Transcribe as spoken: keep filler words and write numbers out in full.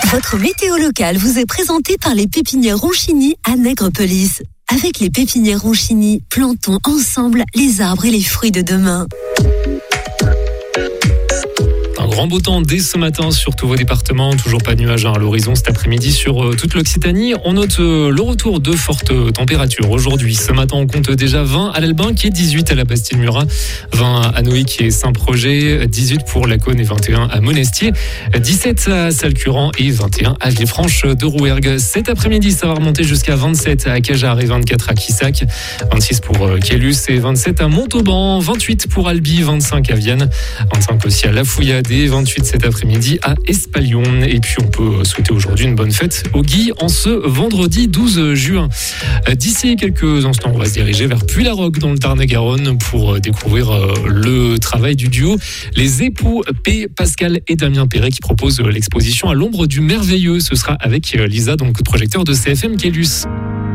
Votre météo locale vous est présentée par les pépinières Ronchini à Nègrepelisse. Avec les pépinières Ronchini, plantons ensemble les arbres et les fruits de demain. Grand beau temps dès ce matin sur tous vos départements, toujours pas de nuages à l'horizon cet après-midi sur toute l'Occitanie. On note le retour de fortes températures aujourd'hui. Ce matin, on compte déjà vingt à l'Albin qui est dix-huit à la Bastille-Murat, vingt à Noïc et Saint-Projet, dix-huit pour la Cône et vingt et un à Monestier, dix-sept à Salcurant et vingt et un à Villefranche de Rouergue. Cet après-midi, ça va remonter jusqu'à vingt-sept à Cajar et vingt-quatre à Quissac, vingt-six pour Quélus et vingt-sept à Montauban, vingt-huit pour Albi, vingt-cinq à Vienne, vingt-cinq aussi à La Fouillade et vingt-huit cet après-midi à Espalion. Et puis on peut souhaiter aujourd'hui une bonne fête au Guy en ce vendredi douze juin. D'ici quelques instants, on va se diriger vers Puy-la-Roque dans le Tarn-et-Garonne pour découvrir le travail du duo Les Époux P. Pascal et Damien Perret qui proposent l'exposition à l'ombre du merveilleux. Ce sera avec Lisa, donc projecteur de C F M Quélus.